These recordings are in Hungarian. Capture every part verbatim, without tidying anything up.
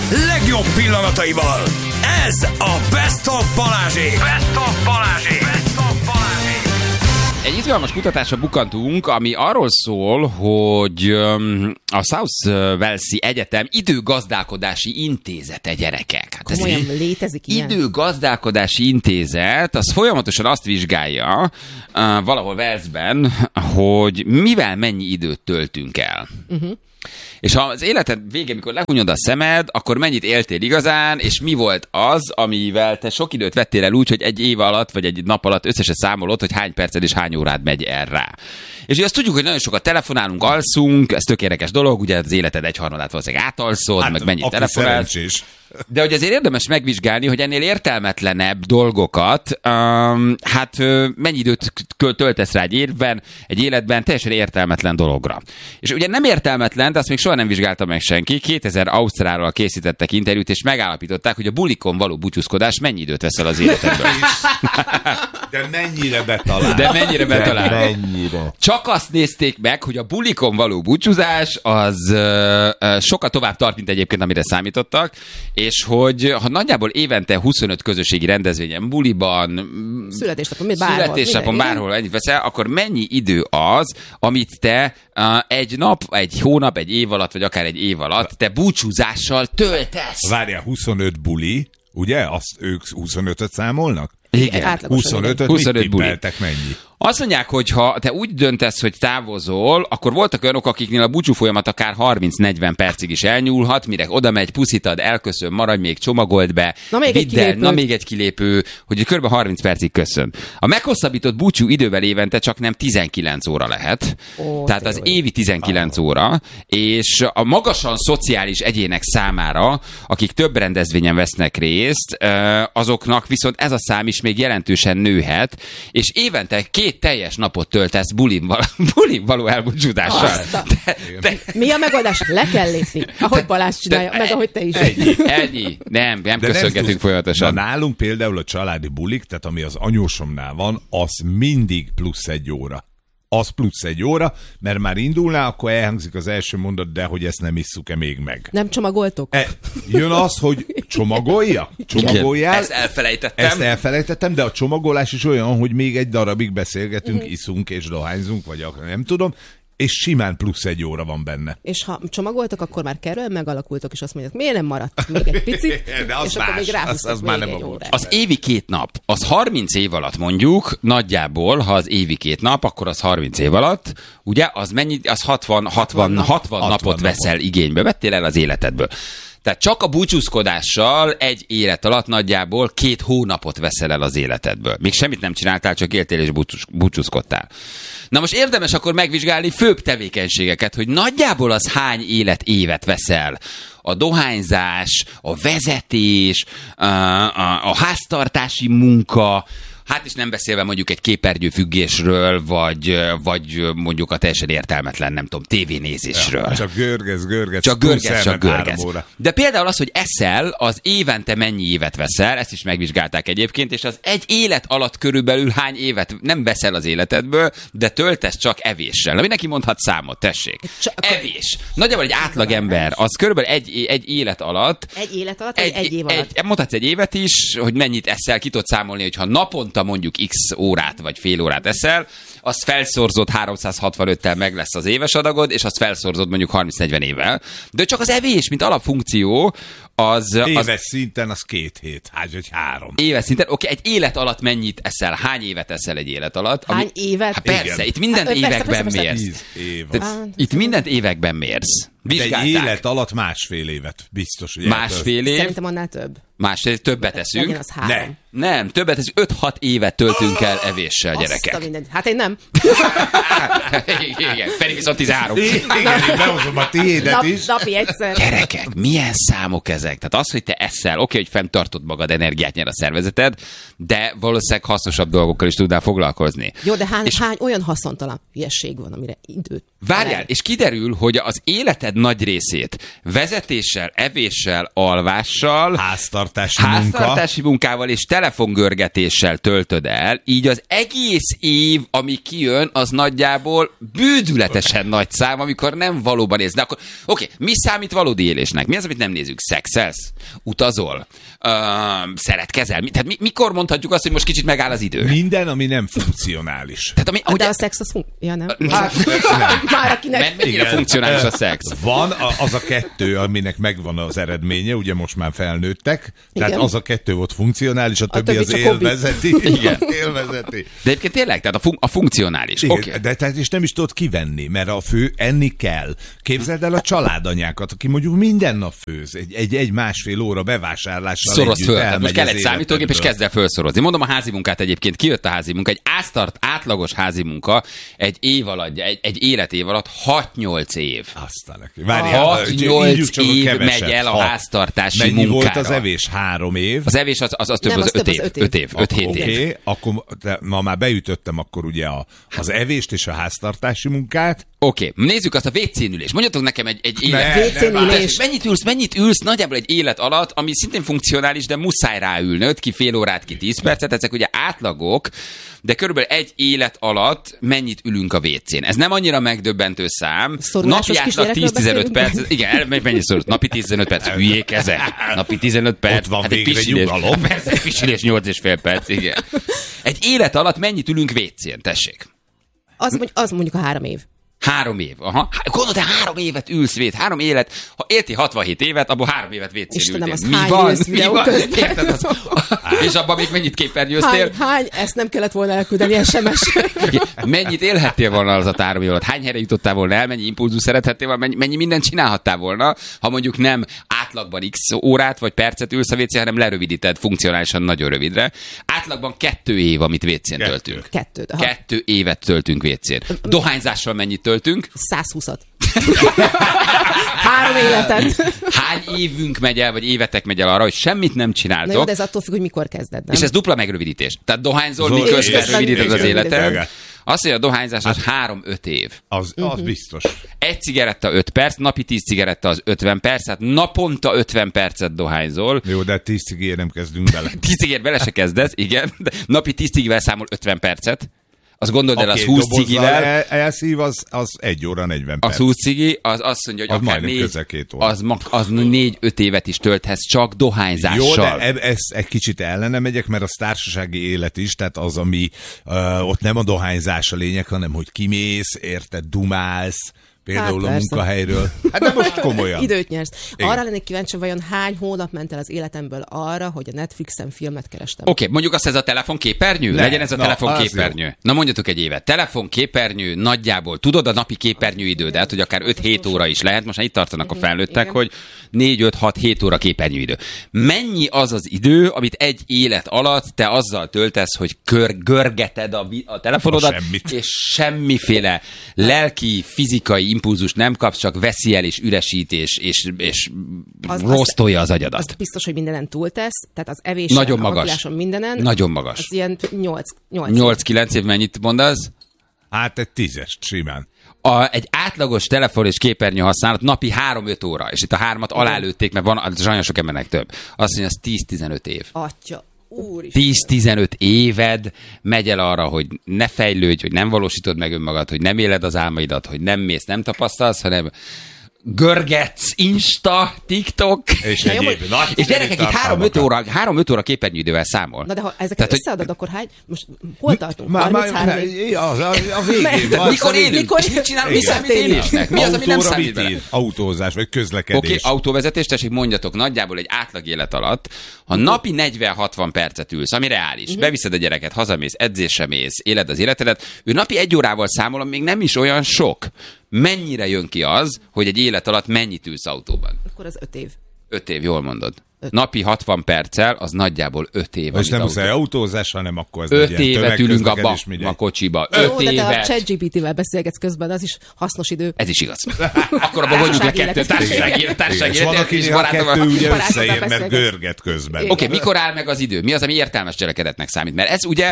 legjobb pillanataival. Ez a Best of Balázsék. Best of Balázsék. Best of Balázsék. Egy izgalmas kutatásra bukantunk, ami arról szól, hogy a South Walesi Egyetem időgazdálkodási intézete, gyerekek. Hát ez komolyan létezik ilyen? Időgazdálkodási intézet, az folyamatosan azt vizsgálja uh, valahol Walesben, hogy mivel mennyi időt töltünk el. Uh-huh. És ha az életed vége, amikor lehunyod a szemed, akkor mennyit éltél igazán, és mi volt az, amivel te sok időt vettél el úgy, hogy egy év alatt, vagy egy nap alatt összesen számolod, hogy hány perced és hány órád megy el rá. És ugye azt tudjuk, hogy nagyon sokat telefonálunk, alszunk, ez tök érdekes dolog, ugye az életed egyharmadát valószínűleg átalszod, hát, meg mennyit telefonálsz. Szerencsés. De hogy azért érdemes megvizsgálni, hogy ennél értelmetlenebb dolgokat, um, hát mennyi időt töltesz rá egy évben, egy életben, teljesen értelmetlen dologra. És ugye nem értelmetlen, de azt még soha nem vizsgálta meg senki. kétezer Ausztrálról készítettek interjút, és megállapították, hogy a bulikon való búcsúzkodás mennyi időt veszel az életedből. De mennyire betalál. De mennyire betalál. De mennyire. Csak azt nézték meg, hogy a bulikon való búcsúzás az uh, uh, sokkal tovább tart, mint egyébként, amire számítottak, és hogy ha nagyjából évente huszonöt közösségi rendezvényen, buliban, születésnapon, bárhol, születésnapon bárhol ennyit veszel, akkor mennyi idő az, amit te uh, egy nap, egy hónap, egy év alatt, vagy akár egy év alatt te búcsúzással töltesz? Várjál, huszonöt buli, ugye? Azt ők huszonötöt számolnak? Igen. huszonötöt huszonöt mit tippeltek mennyi? Azt mondják, hogy ha te úgy döntesz, hogy távozol, akkor voltak olyanok, akiknél a búcsú folyamat akár harminc-negyven percig is elnyúlhat, mire oda megy, puszítad, elköszön, maradj még, csomagold be, na még, egy el, na még egy kilépő, hogy kb. harminc percig köszön. A meghosszabbított búcsú idővel évente csak nem tizenkilenc óra lehet, Ó, tehát az évi tizenkilenc óra, és a magasan szociális egyének számára, akik több rendezvényen vesznek részt, azoknak viszont ez a szám is még jelentősen nőhet, és évente két teljes napot töltesz bulin, val- bulin való elbúcsúdással. De, de, mi a megoldás? Le kell lépni. Ahogy Balázs csinálja, de, meg ahogy te is. Ennyi, ennyi. Nem, nem de köszöngetünk nem folyamatosan. Na, nálunk például a családi bulik, tehát ami az anyósomnál van, az mindig plusz egy óra. Az plusz egy óra, mert már indulná, akkor elhangzik az első mondat, de hogy ezt nem isszuk-e még meg. Nem csomagoltok? E, jön az, hogy csomagolja? Csomagoljál? Ezt elfelejtettem. Ezt elfelejtettem, de a csomagolás is olyan, hogy még egy darabig beszélgetünk, mm. iszunk és dohányzunk, vagy akár nem tudom, és simán plusz egy óra van benne. És ha csomagoltok, akkor már kerül, megalakultok, és azt mondjátok, miért nem maradt még egy picit, de az és más, akkor még ráhúztok az, az még már egy nem órát. Az évi két nap, az harminc év alatt mondjuk, nagyjából, ha az évi két nap, akkor az harminc év alatt, ugye, az mennyi, az hatvan, hatvan, hatvan napot veszel igénybe, vettél el az életedből. Tehát csak a búcsúzkodással egy élet alatt nagyjából két hónapot veszel el az életedből. Még semmit nem csináltál, csak éltél és búcsúzkodtál. Na most érdemes akkor megvizsgálni főbb tevékenységeket, hogy nagyjából az hány életévet veszel. A dohányzás, a vezetés, a, a, a háztartási munka, hát is nem beszélve mondjuk egy képernyőfüggésről, vagy, vagy mondjuk a teljesen értelmetlen, nem tudom, tévénézésről. Ja, csak görgesz, görgesz. Csak görgesz, csak görgesz. De például az, hogy eszel, az évente mennyi évet veszel, ezt is megvizsgálták egyébként, és az egy élet alatt körülbelül hány évet nem veszel az életedből, de töltesz csak evéssel. Na, mindenki mondhat számot, tessék. Csak evés. Nagyjából egy átlagember, az körülbelül egy, egy élet alatt. Egy élet alatt, egy, egy év alatt. Egy, mondhatsz egy évet is, hogy mennyit eszel, ki tudod számolni, hogyha naponta mondjuk x órát vagy fél órát eszel, azt felszorzott háromszázhatvanöttel meg lesz az éves adagod, és azt felszorzott mondjuk harminc-negyven évvel. De csak az evés, mint alapfunkció, az... Éves az, szinten az két hét, hány vagy három. Éves szinten, oké, egy élet alatt mennyit eszel? Hány évet eszel egy élet alatt? Hány ami, évet? Hát persze, igen. itt mindent hát, években persze, persze, mérsz. Év. Tehát, itt mindent években mérsz. De egy élet alatt másfél évet biztos, hogy másfél év. Szerintem annál több. Másfél év, többet eszünk. Legyen az három. Ne. Nem, többet eszünk. öt-hat évet töltünk el evéssel, gyerekek. Hát én nem. Igen, Feri viszont tizenhárom. Igen, én behozom a tiédet Nap, is. napi egyszer. Gyerekek, milyen számok ezek? Tehát az, hogy te eszel, oké, hogy fenntartod magad, energiát nyer a szervezeted, de valószínűleg hasznosabb dolgokkal is tudnál foglalkozni. Jó, de hány, és hány olyan haszontalan hülyeség van, amire időt. várjál, és kiderül, hogy az életed nagy részét vezetéssel, evéssel, alvással, háztartási, háztartási munka. munkával és telefongörgetéssel töltöd el, így az egész év, ami kijön, az nagyjából bődületesen nagy szám, amikor nem valóban élsz. De akkor, oké, mi számít valódi élésnek? Mi az, amit nem nézünk? Szex, Sexelsz? Utazol? Uh, szeretkezel? Tehát mi, mikor mondhatjuk azt, hogy most kicsit megáll az idő? Minden, ami nem funkcionális. Tehát, ami, De ugye, a szex az fun... Ja, nem. Hát, nem. Már akinek... Men- mennyire funkcionális a szex? Van a, az a kettő, aminek megvan az eredménye, ugye most már felnőttek, tehát Igen. az a kettő volt funkcionális, a többi, többi az csak hobbi. élvezeti. Igen. élvezeti. De egyébként tényleg, tehát a, fun- a funkcionális. Igen, Oké. de tehát is nem is tudod kivenni, mert a fő enni kell. Képzeld el a családanyákat, aki mondjuk minden nap főz, egy, egy, egy másfél óra bevásárlással Szoroz együtt föl. Tehát elmegy most kell az egy számítógép, és életedből. kezd el felszorozni. Mondom a házi munkát egyébként. Kijött a házi munka. Egy áztart, átlagos házi munka egy év alatt, egy, egy életév alatt hat-nyolc év. Aztán neki. Várjál, hat-nyolc ígyük csak a év keveset. megy el a Hat. háztartási Mennyi munkára. volt az evés? Három év? Az evés az, az, az több, Nem, az, az öt több, év. az öt év. öt év. öt-hét Oké, év. okay, akkor de, ma már beütöttem akkor ugye a, az evést és a háztartási munkát. Oké, okay. Nézzük azt a vécén ülés. Mondjatok nekem egy, egy élet. Ne, Vécén ne, ülés. Mennyit ülsz, mennyit ülsz nagyjából egy élet alatt, ami szintén funkcionális, de muszáj ráülnöd, ki fél órát, ki tíz percet, ezek ugye átlagok, de körülbelül egy élet alatt mennyit ülünk a vécén. Ez nem annyira megdöbbentő szám. Szorulásos Napi átlag kisgyerekről tíz-tizenöt beszélünk? perc. Igen, el- mennyi szorul? Napi tíz-tizenöt perc. Hülyék ezek. Napi tizenöt perc. Ott van hát egy végre pisilés. nyugalom. Persze, egy pisilés nyolc és fél perc, igen. Egy élet alatt mennyit ülünk vécén, tessék? Az, mondjuk, az mondjuk a három év. Három év. Aha. Gondolod, te három évet ülsz vét, három élet, ha éltél hatvanhét évet, abból három évet vécén Istenem, ültél. az Mi hány van? ülsz Mi videó van? közben? Érted? Az... És abban még mennyit képernyőztél? Hány, hány, ezt nem kellett volna elküldeni es em es. Mennyit élhettél volna az a három év alatt? Hány helyre jutottál volna el? Mennyi impulzus szerethettél volna? Mennyi, mennyi mindent csinálhattál volna, ha mondjuk nem átlagban x órát vagy percet ülsz a vécén, hanem lerövidíted funkcionálisan nagyon rövidre. Átlagban kettő év, amit vécén Kettő. töltünk. Kettőt. Aha. Kettő évet töltünk vécén. Dohányzással mennyit töltünk? százhúszat. Három életet. Hány évünk megy el, vagy évetek megy el arra, hogy semmit nem Na csináltok, jó, de ez attól függ, hogy mikor kezded, nem? és ez dupla megrövidítés. Tehát dohányzol, Zol- miközben és- rövidíted az igen, életed. igen. Azt mondja, a dohányzás az három-öt év. Az, az biztos. Egy cigaretta öt perc, napi tíz cigaretta az ötven perc, tehát naponta ötven percet dohányzol. Jó, de tíz cigér nem kezdünk bele. tíz cigért bele se kezdesz, igen. De napi tíz cigivel számol ötven percet. Azt gondold el, az Oké, húsz dobozzal cigivel. el, elszív, az, az egy óra negyven perc. Az húsz cigi, az azt mondja, hogy Az akár majdnem négy, közel két óra. az, ma- az négy-öt évet is tölthetsz csak dohányzással. Jó, de e- ez egy kicsit ellene megyek, mert az társasági élet is, tehát az, ami uh, ott nem a dohányzás a lényeg, hanem hogy kimész, érted, dumálsz, például Hát a persze. munkahelyről. Hát de most komolyan. Időt nyersz. Igen. Arra lennék kíváncsi, vajon hány hónap ment el az életemből arra, hogy a Netflixen filmet kerestem. Oké, okay, mondjuk azt ez a telefonképernyő? Ne, Legyen ez a na, telefonképernyő. Na mondjatok egy évet. Telefonképernyő nagyjából. Tudod a napi képernyőidődet, hogy akár öt-hét óra is lehet. Most már itt tartanak a felnőttek, igen. hogy négy-öt-hat-hét óra képernyőidő. Mennyi az az idő, amit egy élet alatt te azzal töltesz, hogy kör, görgeted a, vi- a telefonodat, A semmit. és semmiféle lelki, fizikai impulzus nem kapsz, csak veszi el és üresítés, és, és Az- rosztolja az agyadat. Az biztos, hogy mindenen túltesz, tehát az evés, Nagyon a magas. vakiláson, mindenen. Nagyon magas. Az ilyen nyolc. nyolc-kilenc év mennyit mondasz? Hát egy tízest simán. A, egy átlagos telefon és képernyő használat napi három-öt óra, és itt a hármat alálőtték, mert van nagyon sok embernek több. Azt mondja, az tíz-tizenöt év. Atya, úristen. tíz-tizenöt éved megy el arra, hogy ne fejlődj, hogy nem valósítod meg önmagad, hogy nem éled az álmaidat, hogy nem mész, nem tapasztalsz, hanem görgetsz, Insta, TikTok. És Na jó, egyéb hogy- nagy És gyerekek, itt három-öt óra, három-öt óra képernyőidővel számol. Na de ha ezeket Tehát, hogy- összeadod, akkor hány? Most hol tartunk? Már, már, harminchárom év? a, a, a végén. Mert- van, Mikor szerintem- élünk? Mikor- És mit csinálunk? Mi Igen. számít élésnek? Mi az, ami nem Autóra számít mit bele? ír? Autózás, vagy közlekedés. Oké, okay, autóvezetés, tessék mondjatok nagyjából egy átlag élet alatt, ha napi negyven-hatvan percet ülsz, ami reális, uh-huh. beviszed a gyereket, hazamész, edzésre mész, éled az életedet, ő napi egy órával számolom, még nem is olyan sok. Mennyire jön ki az, hogy egy élet alatt mennyit ülsz autóban? Akkor az öt év. Öt év, jól mondod. Napi hatvan perccel, az nagyjából öt év. És amit nem autó- muszáj autózás, hanem akkor ez Öt legyen évet ülünk a, ba- tömegközlekedés, mindegy. a kocsiba. Jó, Öt de te a évet. ChatGPT-vel beszélgetsz közben, az is hasznos idő. Ez is igaz. Akkor abban vonjuk le kettő társasági élet, társasági És van, élet, és aki a kettő barátom. ugye barátoddal összeér, mert beszélget. görget közben. Oké, okay, mikor áll meg az idő? Mi az, ami értelmes cselekedetnek számít? Mert ez ugye,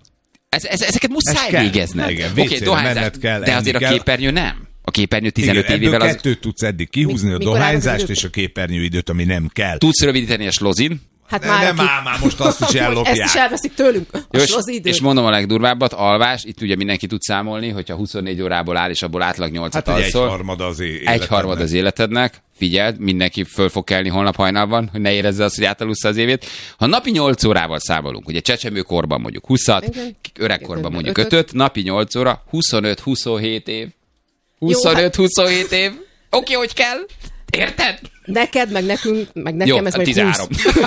ez, ez, ezeket muszáj kell. végezned. Igen, Oké, vécére dohányzás, menned kell, de azért enni a kell. képernyő nem. A képernyő Igen, tizenöt ebből évével az... kettőt tudsz eddig kihúzni, Mi- a mikor áll meg az dohányzást idő? és a képernyőidőt, ami nem kell. Tudsz rövidíteni a slozin, Hát ne, már, nem akik, ám, már most azt is ellopják. ezt is elveszik tőlünk. Jó, A és, az idő. és mondom a legdurvábbat, alvás, itt ugye mindenki tud számolni, hogyha huszonnégy órából áll, és abból átlag nyolcat Hát egy alszol. harmada az életednek. Egy harmad az életednek, figyeld, mindenki föl fog kelni holnap hajnalban, hogy ne érezze azt, hogy átalussza az évét. Ha napi nyolc órával számolunk, ugye csecsemőkorban mondjuk huszat, Igen. öregkorban mondjuk Ötöt. ötöt, napi nyolc óra, huszonöt huszonhét év. huszonöt huszonhét év. Oké, hogy kell. Érted? Neked, meg nekünk, meg nekem Jó, ez majd tizenhárom.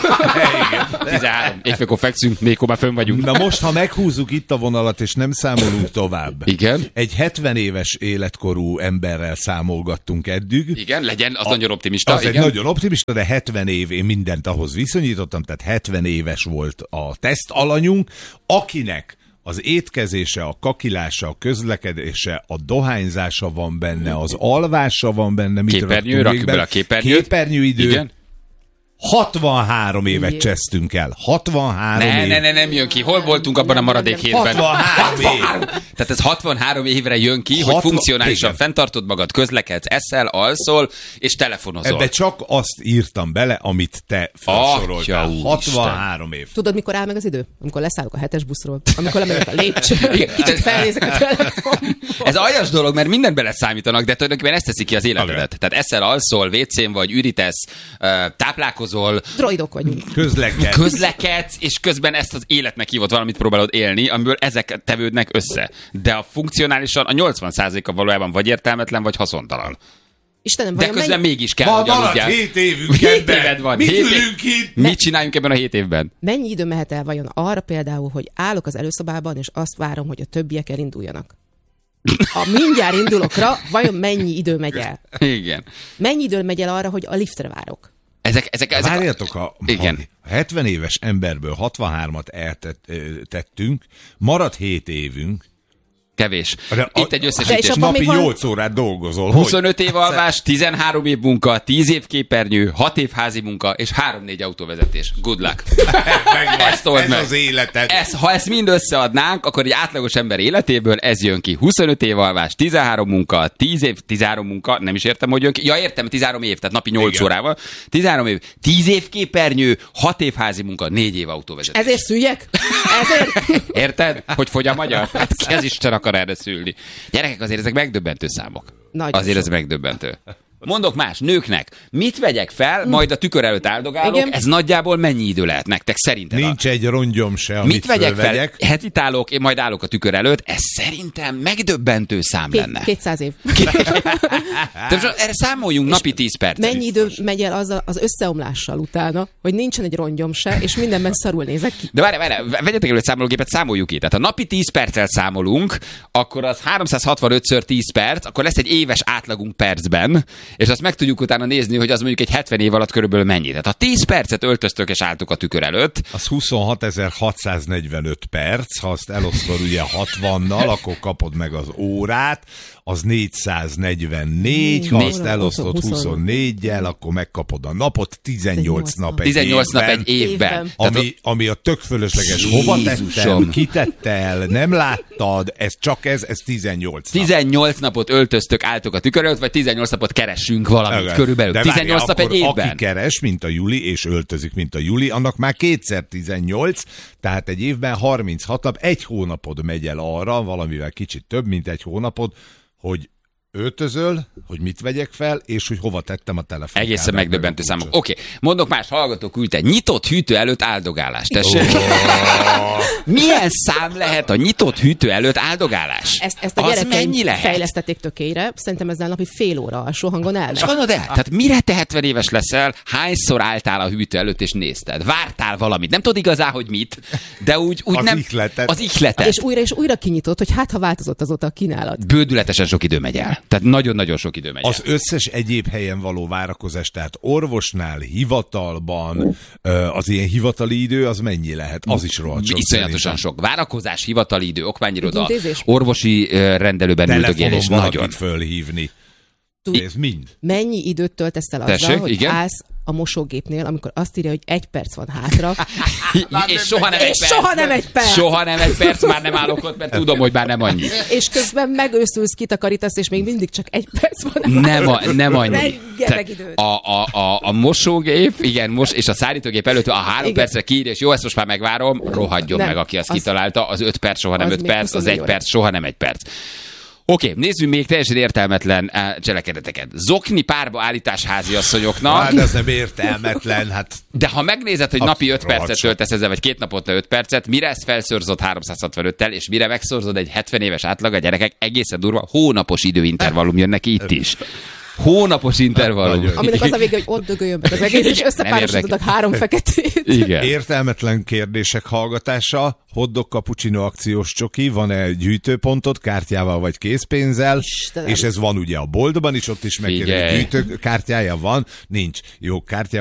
tizenhárom. Évfélkor fekszünk, négykor már fönn vagyunk. Na most, ha meghúzzuk itt a vonalat, és nem számolunk tovább. Igen. Egy hetven éves életkorú emberrel számolgattunk eddig. Igen, legyen, az a, nagyon optimista. Az igen. egy nagyon optimista, de hetven év, én mindent ahhoz viszonyítottam, tehát hetven éves volt a teszt alanyunk, akinek az étkezése, a kakilása, a közlekedése, a dohányzása van benne, az alvása van benne. Mit Képernyő, rakjuk bele a képernyőt. Képernyőidő. Igen. hatvanhárom évet Jé. csesztünk el. hatvanhárom Ne, év. ne, ne, nem jön ki. Hol voltunk abban a maradék hétben? hatvanhárom év. Tehát ez hatvanhárom évre jön ki, hogy hatvan funkcionálisan igen. fenntartod magad, közlekedsz, eszel, alszol, és telefonozol. Ebbe csak azt írtam bele, amit te felsoroltál. Atya úristen. hatvanhárom év. Tudod, mikor áll meg az idő? Amikor leszállok a hetes buszról, amikor lemegyek a lépcsőn, kicsit felnézek a telefonból. Ez aljas dolog, mert mindent beleszámítanak, de tulajdonképpen ezt teszi ki az életedet. Tehát eszel, alszol, vécén vagy, ürítesz, ö, táplálkozol, Droidok vagyunk. Közlekedsz. közlekedsz, és közben ezt az életnek hívott valamit próbálod élni, amiből ezek tevődnek össze. De a funkcionálisan a nyolcvan százaléka valójában vagy értelmetlen, vagy haszontalan. Istenem, De vajon közben mennyi, mégis kell, Van hogy maradt aludjál. hét évünk Hét ebben. éved van. Mit Hét év- ülünk itt? Mit csináljunk ebben a hét évben? mennyi idő mehet el vajon arra például, hogy állok az előszobában, és azt várom, hogy a többiek elinduljanak? A mindjárt indulokra vajon mennyi idő megy el? Igen. Mennyi idő megy el arra, hogy a liftre várok? Ezek, ezek, ezek Várjatok, a, Igen. a hetven éves emberből hatvanhármat eltettünk, maradt hét évünk, kevés. de Itt egy De összesítés. és abban napi még van- nyolc órát dolgozol. Hogy? huszonöt év alvás, tizenhárom év munka, tíz év képernyő, hat év házi munka, és három-négy autóvezetés. Good luck. Megvan, Ezt old ez meg. az életed. Ez, ha ezt mind összeadnánk, akkor egy átlagos ember életéből ez jön ki. huszonöt év alvás, tizenhárom munka, tíz év, tizenhárom munka, nem is értem, hogy jön ki. Ja, értem, tizenhárom év, tehát napi nyolc Igen. órával. tizenhárom év, tíz év képernyő, hat év házi munka, négy év autóvezetés. Ezért szüljek? Ezért? Érted? Hogy fogy a magyar? Hát ki az Isten akar erre szülni? Gyerekek, azért ezek megdöbbentő számok. Nagyon Azért ez sok. megdöbbentő. Mondok más, nőknek, mit vegyek fel, majd a tükör előtt áldogálok, Igen. ez nagyjából mennyi idő lehet nektek szerinted? Nincs egy rongyom se, amit Mit vegyek fölvegyek. fel? Hezitálok, én majd állok a tükör előtt, ez szerintem megdöbbentő szám Két, lenne. kétszáz év. De most erre számoljunk napi tíz percet. Mennyi idő megy el az, az összeomlással utána, hogy nincsen egy rongyom se, és mindenben szarul nézek ki. De várj, várj, vegyetek elő egy számológépet, számoljuk ki. Tehát ha napi tíz perccel számolunk, akkor az háromszázhatvanötször tíz perc, akkor lesz egy éves átlagunk percben, és azt meg tudjuk utána nézni, hogy az mondjuk egy hetven év alatt körülbelül mennyi. Tehát ha tíz percet öltöztök és álltuk a tükör előtt, Az huszonhatezer-hatszáznegyvenöt perc, ha azt elosztod ugye hatvannal, akkor kapod meg az órát, az négyszáznegyvennégy, ha Négy- azt elosztod huszon- huszonnégyel, akkor megkapod a napot, tizennyolc nap egy tizennyolc nap évben. egy évben. Évben. Tehát Ami, ami a tök fölösleges. Hova tettem, Jézusom. kitette el, nem láttad, ez csak ez, ez tizennyolc nap. tizennyolc napot öltöztök, álltok a tükör előtt, vagy tizennyolc napot keressünk valamit Igen. körülbelül. De tizennyolc várjál, nap egy akkor évben. Aki keres, mint a Juli, és öltözik, mint a Juli, annak már kétszer tizennyolc, tehát egy évben harminchat nap, egy hónapod megy el arra, valamivel kicsit több, mint egy hónapod, hogy öltözöl, hogy mit vegyek fel, és hogy hova tettem a telefon. Egészen megdöbbentő számok. Oké, okay. Mondok más, hallgató küldte. Nyitott hűtő előtt áldogálás. Tessék. Milyen szám lehet a nyitott hűtő előtt áldogálás? Ezt, ezt a Az gyerekeim mennyi lehet? fejlesztették tökére, szerintem ezzel napi fél óra alsó hangon elmegy. És gondolod el, tehát mire te hetven éves leszel, hányszor álltál a hűtő előtt és nézted? Vártál valamit, nem tudod igazán, hogy mit, de úgy, úgy Az nem... ihletet. Az ihletet. És újra és újra kinyitott, hogy hát ha változott azóta a kínálat. Bődületesen sok idő megy el. Tehát nagyon-nagyon sok idő megy el. Az összes egyéb helyen való várakozás, tehát orvosnál, hivatalban, az ilyen hivatali idő, az mennyi lehet? Az is rohadt sok. Iszonyatosan szerintem. sok. Várakozás, hivatali idő, okmányiroda, Ügyintézés? orvosi ö, rendelőben Telefonon üldögélés. valakit Nagyon. fölhívni. Tud- Ez mind. Mennyi időt töltesz el azzal, Tessék, hogy igen? állsz a mosógépnél, amikor azt írja, hogy egy perc van hátra. és soha nem, egy és perc. soha nem egy perc. Soha nem egy perc, már nem állok ott, mert tudom, hogy már nem annyi. És közben megőszülsz, kitakarítasz, és még mindig csak egy perc van. Nem, a, nem annyi. Rengeteg idő. A, a, a, a mosógép, igen, most, és a szárítógép előtt a három igen. percre kiír, és jó, ezt most már megvárom, rohadjon nem, meg, aki azt az, kitalálta. Az öt perc soha nem az öt perc, az egy óra. perc soha nem egy perc. Oké, okay, nézzünk még teljesen értelmetlen uh, cselekedeteket. Zokni párba állítás háziasszonyoknak. Hát ez nem értelmetlen, hát... De ha megnézed, hogy napi öt percet rohadt töltesz ezzel, vagy két naponta öt percet, mire ezt felszorzott háromszázhatvanöttel, és mire megszorzod egy hetven éves átlag, a gyerekek egészen durva, hónapos időintervallum jön neki itt is. Hónapos intervallum. Aminek az a vége, hogy ott dögöljön meg az egész, és összepárosítottak három feketét. Igen. Értelmetlen kérdések hallgatása, hotdog cappuccino akciós csoki, van-e gyűjtőpontot kártyával vagy készpénzzel, Istenem. és ez van ugye a boltban is, ott is megkérdezi, Figyelj. gyűjtőkártyája van, nincs. Jó, kártyával